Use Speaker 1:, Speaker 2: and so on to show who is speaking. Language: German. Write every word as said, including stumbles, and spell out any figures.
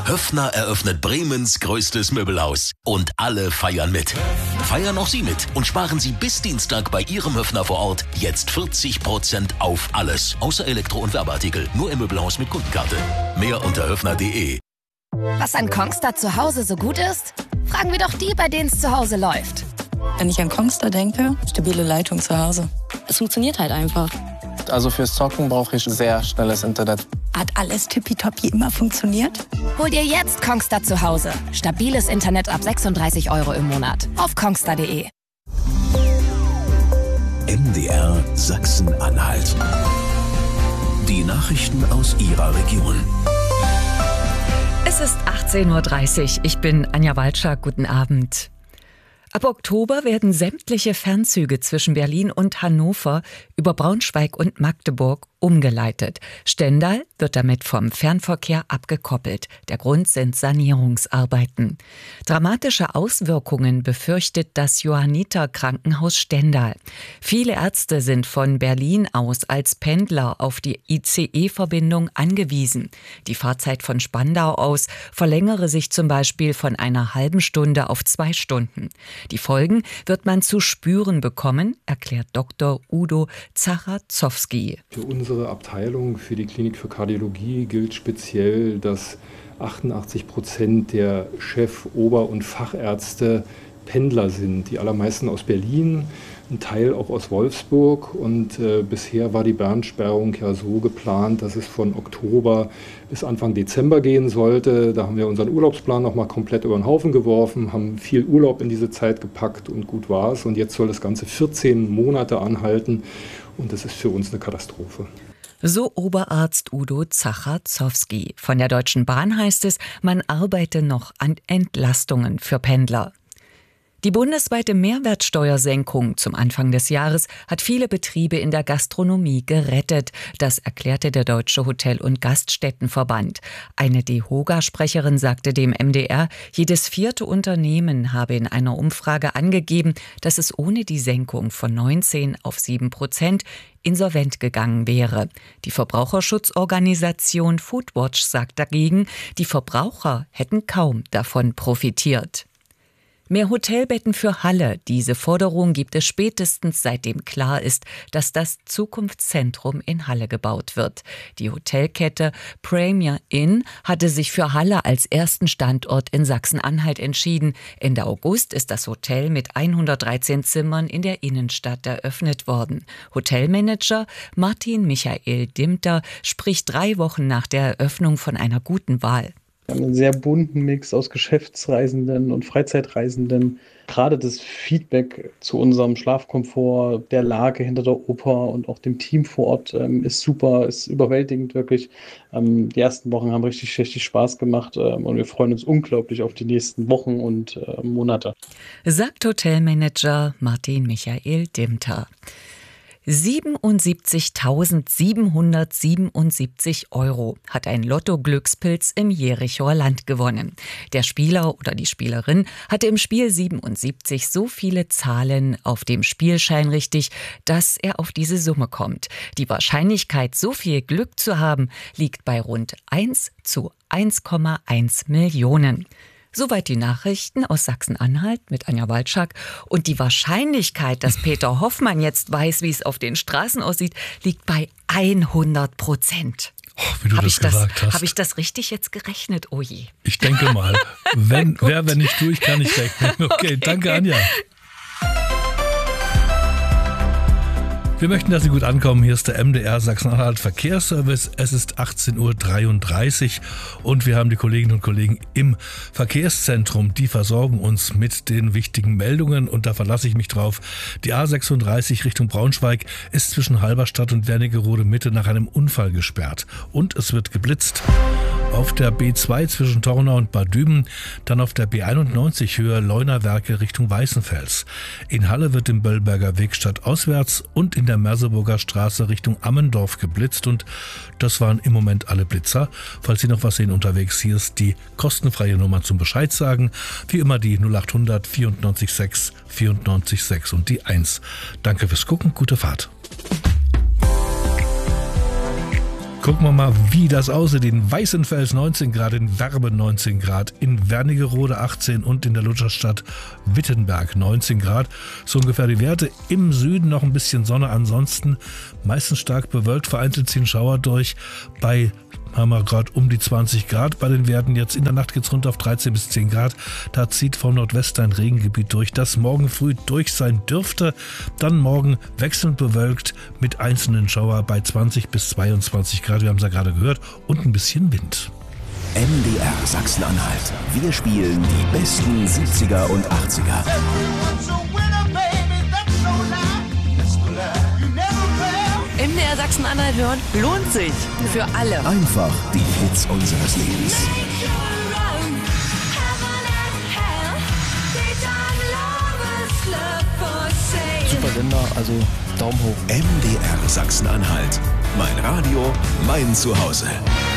Speaker 1: Höffner eröffnet Bremens größtes Möbelhaus. Und alle feiern mit. Feiern auch Sie mit und sparen Sie bis Dienstag bei Ihrem Höffner vor Ort jetzt vierzig Prozent auf alles. Außer Elektro- und Werbeartikel. Nur im Möbelhaus mit Kundenkarte. Mehr unter höffner punkt de.
Speaker 2: Was an Kongstar zu Hause so gut ist? Fragen wir doch die, bei denen es zu Hause läuft.
Speaker 3: Wenn ich an Kongstar denke, stabile Leitung zu Hause. Es funktioniert halt einfach.
Speaker 4: Also fürs Zocken brauche ich sehr schnelles Internet.
Speaker 3: Hat alles tippitoppi immer funktioniert?
Speaker 2: Hol dir jetzt Kongstar zu Hause. Stabiles Internet ab sechsunddreißig Euro im Monat. Auf kongstar punkt de.
Speaker 1: M D R Sachsen-Anhalt. Die Nachrichten aus Ihrer Region.
Speaker 5: Es ist achtzehn Uhr dreißig. Ich bin Anja Walczak. Guten Abend. Ab Oktober werden sämtliche Fernzüge zwischen Berlin und Hannover über Braunschweig und Magdeburg umgeleitet. Stendal wird damit vom Fernverkehr abgekoppelt. Der Grund sind Sanierungsarbeiten. Dramatische Auswirkungen befürchtet das Johanniter Krankenhaus Stendal. Viele Ärzte sind von Berlin aus als Pendler auf die I C E-Verbindung angewiesen. Die Fahrzeit von Spandau aus verlängere sich zum Beispiel von einer halben Stunde auf zwei Stunden. Die Folgen wird man zu spüren bekommen, erklärt Doktor Udo Zachazowski.
Speaker 6: Für unsere Abteilung, für die Klinik für Kardiologie gilt speziell, dass achtundachtzig Prozent der Chef-, Ober- und Fachärzte Pendler sind. Die allermeisten aus Berlin, ein Teil auch aus Wolfsburg. Und äh, bisher war die Bernsperrung ja so geplant, dass es von Oktober bis Anfang Dezember gehen sollte. Da haben wir unseren Urlaubsplan nochmal komplett über den Haufen geworfen, haben viel Urlaub in diese Zeit gepackt und gut war's. Und jetzt soll das Ganze vierzehn Monate anhalten und das ist für uns eine Katastrophe.
Speaker 5: So Oberarzt Udo Zachazowski. Von der Deutschen Bahn heißt es, man arbeite noch an Entlastungen für Pendler. Die bundesweite Mehrwertsteuersenkung zum Anfang des Jahres hat viele Betriebe in der Gastronomie gerettet. Das erklärte der Deutsche Hotel- und Gaststättenverband. Eine DEHOGA-Sprecherin sagte dem M D R, jedes vierte Unternehmen habe in einer Umfrage angegeben, dass es ohne die Senkung von neunzehn auf sieben Prozent insolvent gegangen wäre. Die Verbraucherschutzorganisation Foodwatch sagt dagegen, die Verbraucher hätten kaum davon profitiert. Mehr Hotelbetten für Halle. Diese Forderung gibt es spätestens seitdem klar ist, dass das Zukunftszentrum in Halle gebaut wird. Die Hotelkette Premier Inn hatte sich für Halle als ersten Standort in Sachsen-Anhalt entschieden. Ende August ist das Hotel mit hundertdreizehn Zimmern in der Innenstadt eröffnet worden. Hotelmanager Martin Michael Dimter spricht drei Wochen nach der Eröffnung von einer guten Wahl.
Speaker 7: Wir haben einen sehr bunten Mix aus Geschäftsreisenden und Freizeitreisenden. Gerade das Feedback zu unserem Schlafkomfort, der Lage hinter der Oper und auch dem Team vor Ort ähm, ist super, ist überwältigend wirklich. Ähm, die ersten Wochen haben richtig, richtig Spaß gemacht ähm, und wir freuen uns unglaublich auf die nächsten Wochen und äh, Monate. Sagt Hotelmanager Martin Michael Dimter. siebenundsiebzigtausendsiebenhundertsiebenundsiebzig Euro hat ein Lotto-Glückspilz im Jerichoer Land gewonnen. Der Spieler oder die Spielerin hatte im Spiel siebenundsiebzig so viele Zahlen auf dem Spielschein richtig, dass er auf diese Summe kommt. Die Wahrscheinlichkeit, so viel Glück zu haben, liegt bei rund eins zu eins Komma eins Millionen. Soweit die Nachrichten aus Sachsen-Anhalt mit Anja Walczak. Und die Wahrscheinlichkeit, dass Peter Hoffmann jetzt weiß, wie es auf den Straßen aussieht, liegt bei hundert Prozent.
Speaker 8: Oh, wie du
Speaker 5: hab
Speaker 8: das gesagt
Speaker 5: das,
Speaker 8: hast.
Speaker 5: Habe ich das richtig jetzt gerechnet? Oh je.
Speaker 8: Ich denke mal. Wenn, wer, wenn nicht du, ich kann nicht rechnen. Okay, okay, danke Anja. Wir möchten, dass Sie gut ankommen. Hier ist der M D R Sachsen-Anhalt Verkehrsservice. Es ist achtzehn Uhr dreiunddreißig und wir haben die Kolleginnen und Kollegen im Verkehrszentrum. Die versorgen uns mit den wichtigen Meldungen und da verlasse ich mich drauf. Die A sechsunddreißig Richtung Braunschweig ist zwischen Halberstadt und Wernigerode Mitte nach einem Unfall gesperrt. Und es wird geblitzt. Auf der B zwei zwischen Tornau und Bad Düben, dann auf der B einundneunzig Höhe Leunawerke Richtung Weißenfels. In Halle wird im Böllberger Weg stadtauswärts und in der Merseburger Straße Richtung Ammendorf geblitzt und das waren im Moment alle Blitzer. Falls Sie noch was sehen unterwegs, hier ist die kostenfreie Nummer zum Bescheid sagen. Wie immer die null achthundert vierundneunzig sechs vierundneunzig sechs und die eins. Danke fürs Gucken, gute Fahrt. Gucken wir mal, wie das aussieht. In Weißenfels neunzehn Grad, in Werben neunzehn Grad, in Wernigerode achtzehn und in der Lutherstadt Wittenberg neunzehn Grad. So ungefähr die Werte. Im Süden noch ein bisschen Sonne, ansonsten meistens stark bewölkt, vereinzelt ziehen Schauer durch. Bei haben wir gerade um die zwanzig Grad bei den Werten. Jetzt in der Nacht geht es runter auf dreizehn bis zehn Grad. Da zieht vom Nordwesten ein Regengebiet durch, das morgen früh durch sein dürfte. Dann morgen wechselnd bewölkt mit einzelnen Schauer bei zwanzig bis zweiundzwanzig Grad. Wir haben es ja gerade gehört. Und ein bisschen Wind.
Speaker 1: M D R Sachsen-Anhalt. Wir spielen die besten siebziger und achtziger.
Speaker 9: M D R Sachsen-Anhalt hören lohnt sich. Für alle.
Speaker 1: Einfach die Hits unseres Lebens.
Speaker 4: Super Sender, also Daumen hoch.
Speaker 1: M D R Sachsen-Anhalt. Mein Radio, mein Zuhause.